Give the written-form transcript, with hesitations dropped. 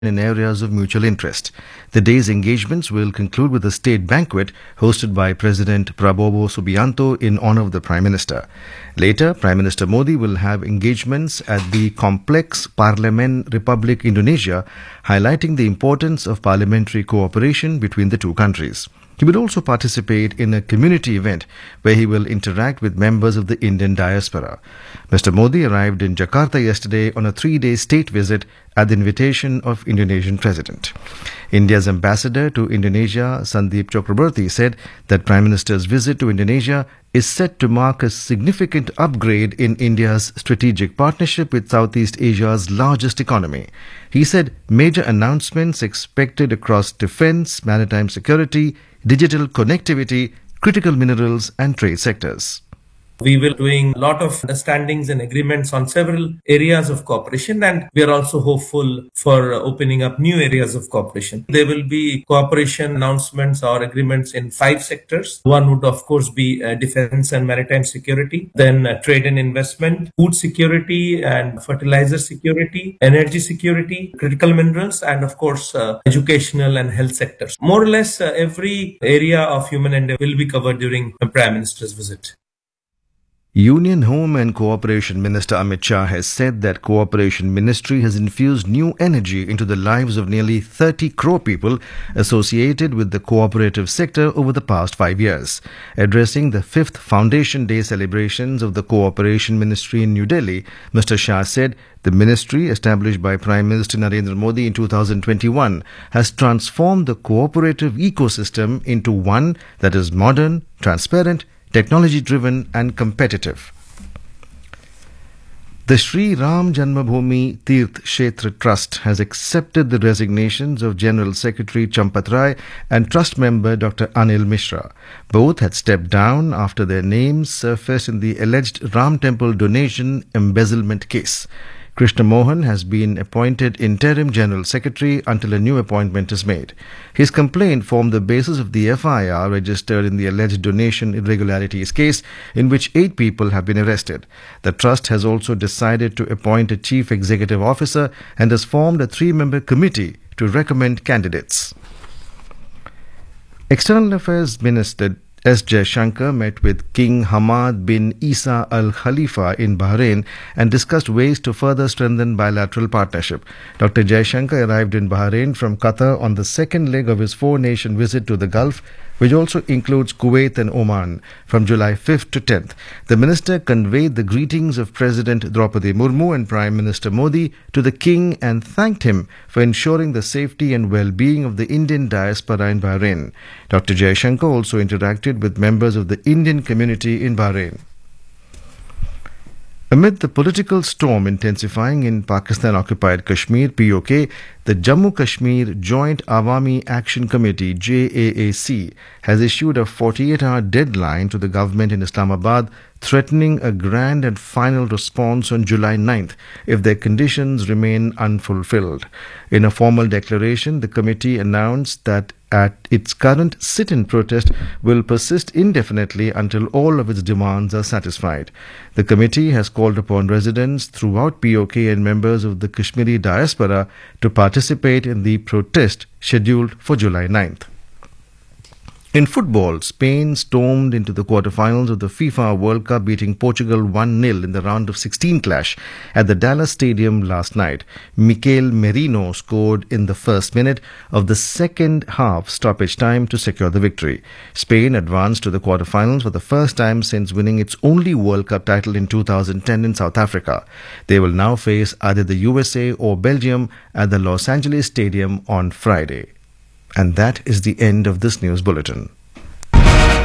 in areas of mutual interest. The day's engagements will conclude with a state banquet hosted by President Prabowo Subianto in honor of the Prime Minister. Later, Prime Minister Modi will have engagements at the Complex Parlemen Republic Indonesia, highlighting the importance of parliamentary cooperation between the two countries. He will also participate in a community event where he will interact with members of the Indian diaspora. Mr. Modi arrived in Jakarta yesterday on a 3-day state visit at the invitation of Indonesian President. India's ambassador to Indonesia, Sandeep Chakraborty, said that Prime Minister's visit to Indonesia is set to mark a significant upgrade in India's strategic partnership with Southeast Asia's largest economy. He said major announcements expected across defense, maritime security, digital connectivity, critical minerals and trade sectors. We will be doing a lot of understandings and agreements on several areas of cooperation, and we are also hopeful for opening up new areas of cooperation. There will be cooperation announcements or agreements in 5 sectors. One would of course be defense and maritime security, then trade and investment, food security and fertilizer security, energy security, critical minerals, and of course educational and health sectors. More or less every area of human endeavor will be covered during the Prime Minister's visit. Union Home and Cooperation Minister Amit Shah has said that Cooperation Ministry has infused new energy into the lives of nearly 30 crore people associated with the cooperative sector over the past 5 years. Addressing the 5th Foundation Day celebrations of the Cooperation Ministry in New Delhi, Mr. Shah said the ministry, established by Prime Minister Narendra Modi in 2021, has transformed the cooperative ecosystem into one that is modern, transparent, technology-driven and competitive. The Sri Ram Janmabhoomi Tirth Kshetra Trust has accepted the resignations of General Secretary Champat Rai and Trust member Dr. Anil Mishra. Both had stepped down after their names surfaced in the alleged Ram Temple donation embezzlement case. Krishna Mohan has been appointed interim General Secretary until a new appointment is made. His complaint formed the basis of the FIR registered in the alleged donation irregularities case, in which 8 people have been arrested. The Trust has also decided to appoint a Chief Executive Officer and has formed a 3-member committee to recommend candidates. External Affairs Minister S. Jaishankar met with King Hamad bin Isa Al Khalifa in Bahrain and discussed ways to further strengthen bilateral partnership. Dr. Jaishankar arrived in Bahrain from Qatar on the second leg of his 4-nation visit to the Gulf, which also includes Kuwait and Oman, from July 5th to 10th. The minister conveyed the greetings of President Draupadi Murmu and Prime Minister Modi to the king and thanked him for ensuring the safety and well-being of the Indian diaspora in Bahrain. Dr. Jaishankar also interacted with members of the Indian community in Bahrain. Amid the political storm intensifying in Pakistan-occupied Kashmir, POK, the Jammu Kashmir Joint Awami Action Committee, JAAC, has issued a 48-hour deadline to the government in Islamabad, threatening a grand and final response on July 9th if their conditions remain unfulfilled. In a formal declaration, the committee announced that at its current sit-in protest will persist indefinitely until all of its demands are satisfied. The committee has called upon residents throughout POK and members of the Kashmiri diaspora to participate in the protest scheduled for July 9th. In football, Spain stormed into the quarterfinals of the FIFA World Cup, beating Portugal 1-0 in the round of 16 clash at the Dallas Stadium last night. Mikel Merino scored in the first minute of the second half stoppage time to secure the victory. Spain advanced to the quarterfinals for the first time since winning its only World Cup title in 2010 in South Africa. They will now face either the USA or Belgium at the Los Angeles Stadium on Friday. And that is the end of this news bulletin.